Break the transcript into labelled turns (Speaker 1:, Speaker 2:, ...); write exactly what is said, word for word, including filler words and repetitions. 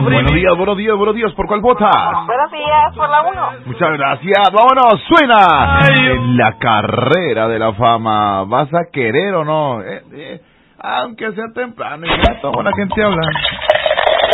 Speaker 1: Buenos días, buenos días, buenos días. ¿Por cuál votas?
Speaker 2: Buenos días, por la uno.
Speaker 1: Muchas gracias. Vámonos, suena. En la carrera de la fama. ¿Vas a querer o no? Eh, eh, aunque sea temprano y ya toda la gente habla.